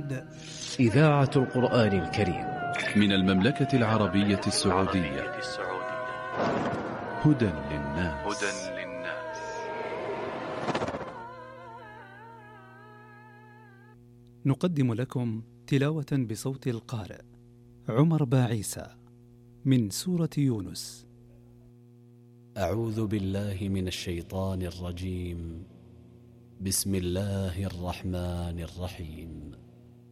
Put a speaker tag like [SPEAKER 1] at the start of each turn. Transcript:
[SPEAKER 1] الجديد.
[SPEAKER 2] إذاعة القرآن الكريم
[SPEAKER 3] من المملكة العربية السعودية. هدى للناس.
[SPEAKER 1] نقدم لكم تلاوة بصوت القارئ عمر باعيسى من سورة يونس.
[SPEAKER 4] أعوذ بالله من الشيطان الرجيم. بسم الله الرحمن الرحيم.